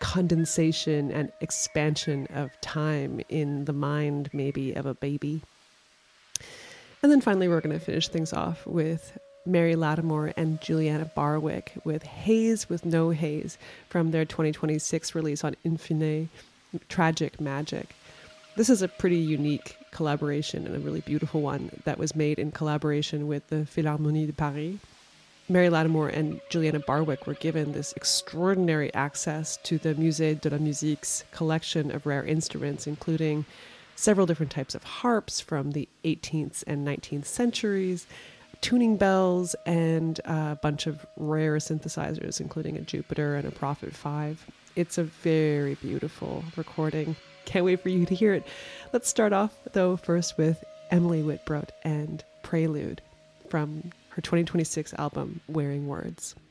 condensation and expansion of time in the mind, maybe, of a baby. And then finally, we're going to finish things off with Mary Lattimore and Juliana Barwick with Haze with No Haze from their 2026 release on Infine, Tragic Magic. This is a pretty unique collaboration and a really beautiful one that was made in collaboration with the Philharmonie de Paris. Mary Lattimore and Juliana Barwick were given this extraordinary access to the Musée de la Musique's collection of rare instruments, including several different types of harps from the 18th and 19th centuries, tuning bells, and a bunch of rare synthesizers, including a Jupiter and a Prophet 5. It's a very beautiful recording. Can't wait for you to hear it. Let's start off, though, first with Emily Whitbrodt and Prelude from her 2026 album, Wearing Words.